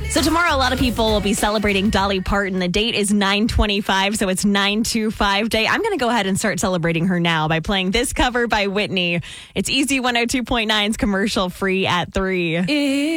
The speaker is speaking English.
So tomorrow, a lot of people will be celebrating Dolly Parton. The date is 9/25, so it's 925 Day. I'm going to go ahead and start celebrating her now by playing this cover by Whitney. It's Easy 102.9's commercial free at 3.